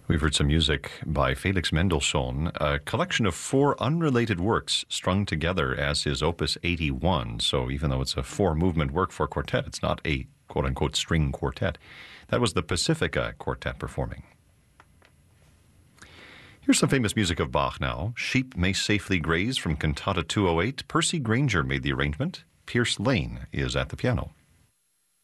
We've heard some music by Felix Mendelssohn, a collection of 4 unrelated works strung together as his Opus 81. So even though it's a 4-movement work for quartet, it's not a quote-unquote string quartet. That was the Pacifica Quartet performing. Here's some famous music of Bach now. Sheep May Safely Graze from Cantata 208. Percy Grainger made the arrangement. Pierce Lane is at the piano.